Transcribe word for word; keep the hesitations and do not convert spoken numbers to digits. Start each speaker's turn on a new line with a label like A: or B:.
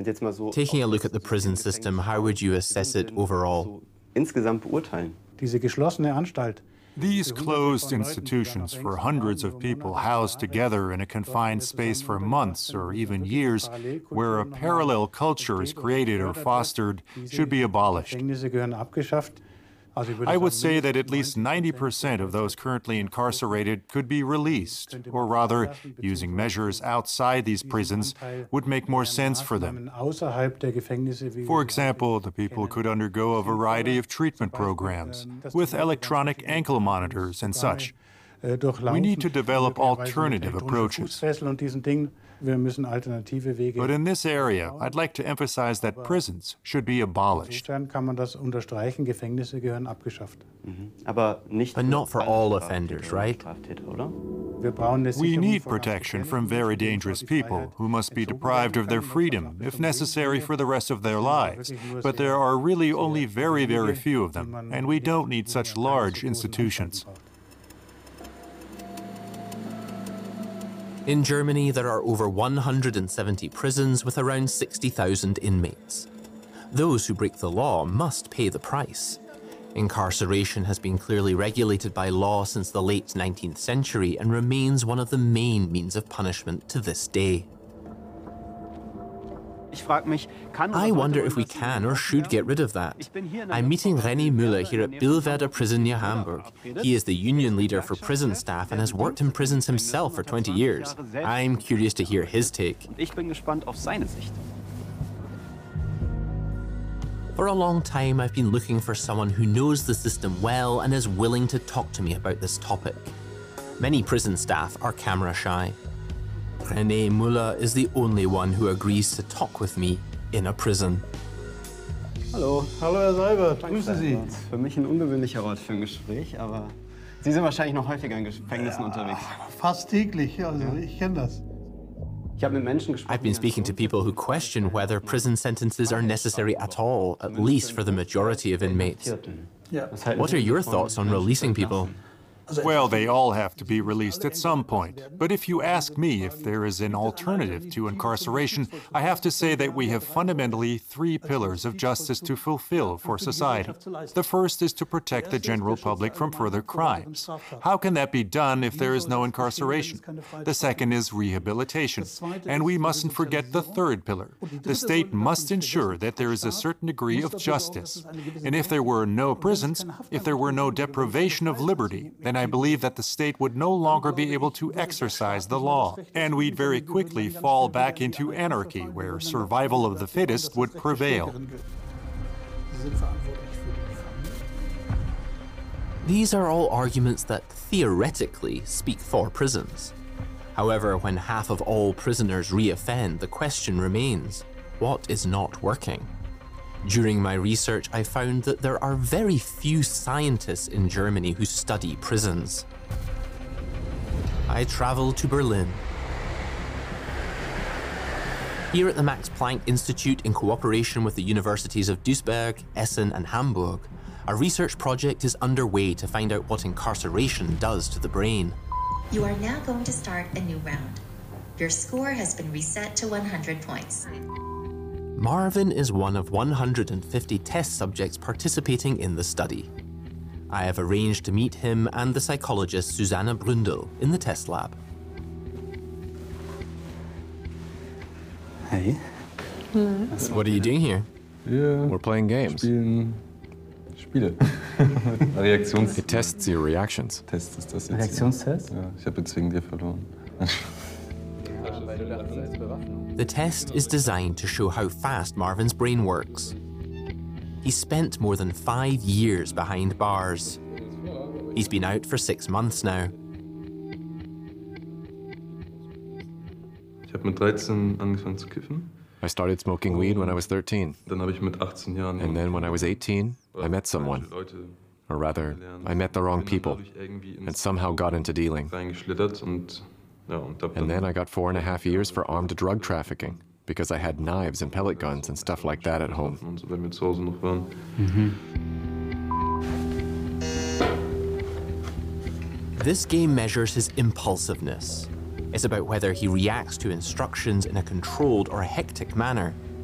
A: Taking a look at the prison system, how would you assess it overall?
B: Insgesamt beurteilen.
C: Diese geschlossene Anstalt.
D: These closed institutions for hundreds of people housed together in a confined space for months or even years, where a parallel culture is created or fostered, should be abolished. I would say that at least ninety percent of those currently incarcerated could be released, or rather, using measures outside these prisons would make more sense for them. For example, the people could undergo a variety of treatment programs with electronic ankle monitors and such. We need to develop alternative approaches. But in this area, I'd like to emphasize that prisons should be abolished.
A: But not for all offenders, right?
D: We need protection from very dangerous people who must be deprived of their freedom, if necessary, for the rest of their lives. But there are really only very, very few of them, and we don't need such large institutions.
A: In Germany, there are over one hundred seventy prisons with around sixty thousand inmates. Those who break the law must pay the price. Incarceration has been clearly regulated by law since the late nineteenth century and remains one of the main means of punishment to this day. I wonder if we can or should get rid of that. I'm meeting René Müller here at Billwerder Prison near Hamburg. He is the union leader for prison staff and has worked in prisons himself for twenty years. I'm curious to hear his take. For a long time, I've been looking for someone who knows the system well and is willing to talk to me about this topic. Many prison staff are camera shy. René Müller is the only one who agrees to talk with me in a prison.
B: Hallo.
C: Hallo, Herr Seibert. Grüße Sie.
B: Das ist für mich ein ungewöhnlicher Ort für ein Gespräch, aber Sie sind wahrscheinlich noch häufiger in Gefängnissen
C: ja,
B: unterwegs.
C: Fast täglich, also ja. Ich kenne das.
A: I've been speaking to people who question whether prison sentences are necessary at all, at least for the majority of inmates. What are your thoughts on releasing people?
D: Well, they all have to be released at some point. But if you ask me if there is an alternative to incarceration, I have to say that we have fundamentally three pillars of justice to fulfill for society. The first is to protect the general public from further crimes. How can that be done if there is no incarceration? The second is rehabilitation. And we mustn't forget the third pillar. The state must ensure that there is a certain degree of justice. And if there were no prisons, if there were no deprivation of liberty, then I believe that the state would no longer be able to exercise the law, and we'd very quickly fall back into anarchy, where survival of the fittest would prevail.
A: These are all arguments that theoretically speak for prisons. However, when half of all prisoners re-offend, the question remains, what is not working? During my research, I found that there are very few scientists in Germany who study prisons. I traveled to Berlin. Here at the Max Planck Institute, in cooperation with the universities of Duisburg, Essen, and Hamburg, a research project is underway to find out what incarceration does to the brain.
E: You are now going to start a new round. Your score has been reset to one hundred points.
A: Marvin is one of one hundred fifty test subjects participating in the study. I have arranged to meet him and the psychologist Susanne Bründel in the test lab.
B: Hey.
A: Hmm. What are you doing here?
F: Wir
G: We're playing games.
F: spielen Spiele. Reaktions
G: It tests your reactions.
F: Test ist das jetzt.
B: Reaktionstest?
F: Ja, ich habe jetzt wegen dir verloren.
A: The test is designed to show how fast Marvin's brain works. He spent more than five years behind bars. He's been out for six months now.
F: Ich habe mit dreizehn angefangen zu kiffen.
G: I started smoking weed when I was thirteen.
F: Dann habe ich mit achtzehn Jahren.
G: And then when I was eighteen, I met someone. Or rather, I met the wrong people and somehow got into dealing.
F: Reingeschlittert und ja, und hab
G: And then I got four and a half years for armed drug trafficking because I had knives and pellet guns and stuff like that at home.
F: Und so, wenn wir zu Hause noch waren.
A: This game measures his impulsiveness. It's about whether he reacts to instructions in a controlled or hectic manner,